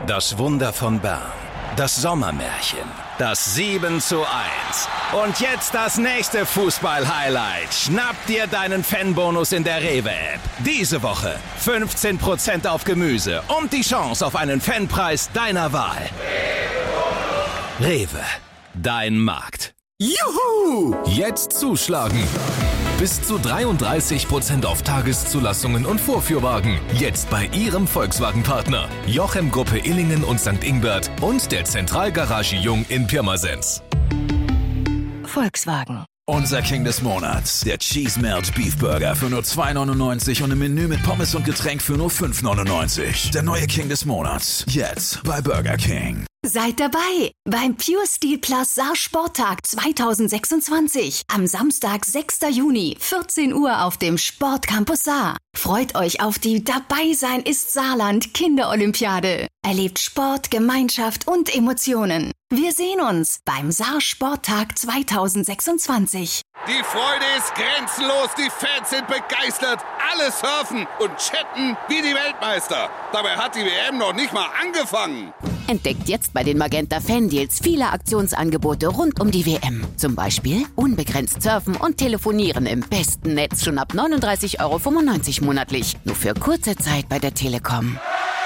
Das Wunder von Bern. Das Sommermärchen. Das 7:1. Und jetzt das nächste Fußball-Highlight. Schnapp dir deinen Fanbonus in der Rewe-App. Diese Woche 15% auf Gemüse und die Chance auf einen Fanpreis deiner Wahl. Rewe. Dein Markt. Juhu! Jetzt zuschlagen! Bis zu 33% auf Tageszulassungen und Vorführwagen. Jetzt bei Ihrem Volkswagen-Partner. Jochem Gruppe Illingen und St. Ingbert und der Zentralgarage Jung in Pirmasens. Volkswagen. Unser King des Monats, der Cheese Melt Beef Burger für nur 2,99 und im Menü mit Pommes und Getränk für nur 5,99. Der neue King des Monats, jetzt bei Burger King. Seid dabei beim Pure Steel Plus Saar Sporttag 2026 am Samstag, 6. Juni, 14 Uhr auf dem Sportcampus Saar. Freut euch auf die Dabei sein ist Saarland Kinderolympiade. Erlebt Sport, Gemeinschaft und Emotionen. Wir sehen uns beim Saar Sporttag 2026. Die Freude ist grenzenlos, die Fans sind begeistert, alle surfen und chatten wie die Weltmeister. Dabei hat die WM noch nicht mal angefangen. Entdeckt jetzt bei den Magenta Fan-Deals viele Aktionsangebote rund um die WM. Zum Beispiel unbegrenzt surfen und telefonieren im besten Netz schon ab 39,95 € monatlich. Nur für kurze Zeit bei der Telekom.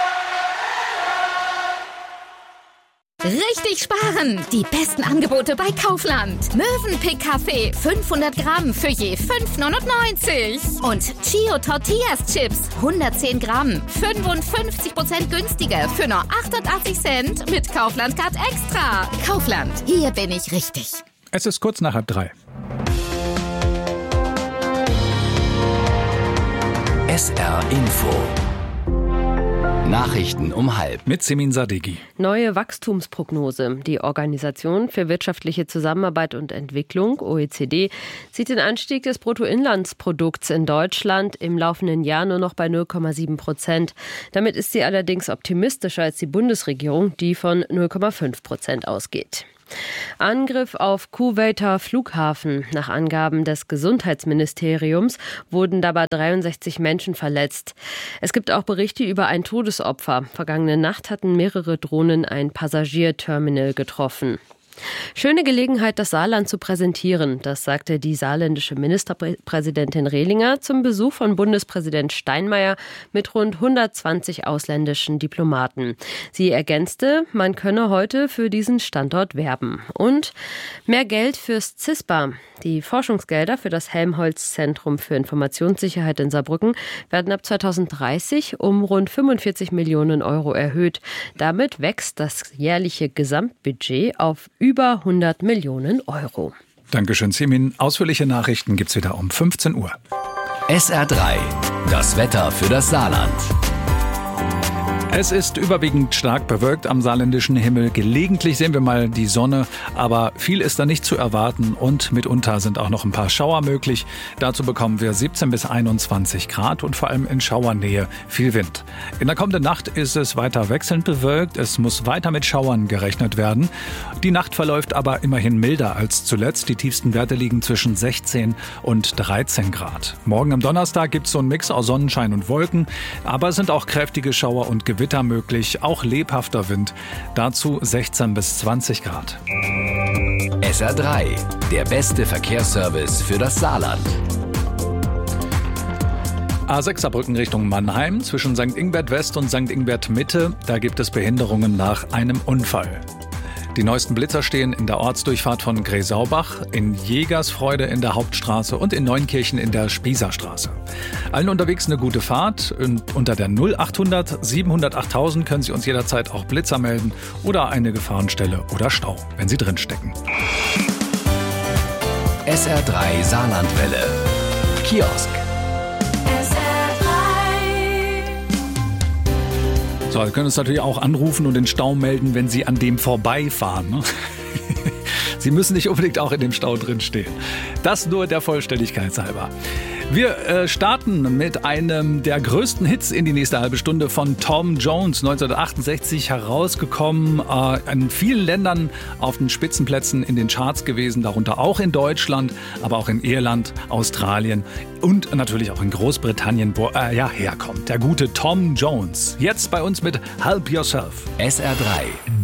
Richtig sparen! Die besten Angebote bei Kaufland. Mövenpick Kaffee 500 Gramm für je 5,99 €. Und Chio Tortillas Chips 110 Gramm 55% günstiger für nur 88 Cent mit Kaufland Card Extra. Kaufland, hier bin ich richtig. Es ist kurz nach 2:30. SR Info. Nachrichten um 12:30. Mit Semin Sadeghi. Neue Wachstumsprognose. Die Organisation für wirtschaftliche Zusammenarbeit und Entwicklung, OECD, sieht den Anstieg des Bruttoinlandsprodukts in Deutschland im laufenden Jahr nur noch bei 0,7%. Damit ist sie allerdings optimistischer als die Bundesregierung, die von 0,5% ausgeht. Angriff auf Kuwaiter Flughafen. Nach Angaben des Gesundheitsministeriums wurden dabei 63 Menschen verletzt. Es gibt auch Berichte über ein Todesopfer. Vergangene Nacht hatten mehrere Drohnen ein Passagierterminal getroffen. Schöne Gelegenheit, das Saarland zu präsentieren, das sagte die saarländische Ministerpräsidentin Rehlinger zum Besuch von Bundespräsident Steinmeier mit rund 120 ausländischen Diplomaten. Sie ergänzte, man könne heute für diesen Standort werben. Und mehr Geld fürs CISPA. Die Forschungsgelder für das Helmholtz-Zentrum für Informationssicherheit in Saarbrücken werden ab 2030 um rund 45 Millionen € erhöht. Damit wächst das jährliche Gesamtbudget auf über 100 Millionen €. Dankeschön, Semin. Ausführliche Nachrichten gibt's wieder um 15 Uhr. SR3. Das Wetter für das Saarland. Es ist überwiegend stark bewölkt am saarländischen Himmel. Gelegentlich sehen wir mal die Sonne, aber viel ist da nicht zu erwarten und mitunter sind auch noch ein paar Schauer möglich. Dazu bekommen wir 17 bis 21 Grad und vor allem in Schauernähe viel Wind. In der kommenden Nacht ist es weiter wechselnd bewölkt. Es muss weiter mit Schauern gerechnet werden. Die Nacht verläuft aber immerhin milder als zuletzt. Die tiefsten Werte liegen zwischen 16 und 13 Grad. Morgen am Donnerstag gibt es so einen Mix aus Sonnenschein und Wolken, aber es sind auch kräftige Schauer und Gewitter möglich, auch lebhafter Wind. Dazu 16 bis 20 Grad. SR3, der beste Verkehrsservice für das Saarland. A6 Saarbrücken Richtung Mannheim zwischen St. Ingbert West und St. Ingbert Mitte. Da gibt es Behinderungen nach einem Unfall. Die neuesten Blitzer stehen in der Ortsdurchfahrt von Gräsaubach, in Jägersfreude in der Hauptstraße und in Neunkirchen in der Spießerstraße. Allen unterwegs eine gute Fahrt. Und unter der 0800 700 8000 können Sie uns jederzeit auch Blitzer melden oder eine Gefahrenstelle oder Stau, wenn Sie drinstecken. SR3 Saarlandwelle. Kiosk. So, Sie können uns natürlich auch anrufen und den Stau melden, wenn Sie an dem vorbeifahren. Ne? Sie müssen nicht unbedingt auch in dem Stau drin stehen. Das nur der Vollständigkeit halber. Wir starten mit einem der größten Hits in die nächste halbe Stunde von Tom Jones, 1968 herausgekommen, in vielen Ländern auf den Spitzenplätzen in den Charts gewesen, darunter auch in Deutschland, aber auch in Irland, Australien und natürlich auch in Großbritannien, wo er ja herkommt. Der gute Tom Jones. Jetzt bei uns mit Help Yourself. SR3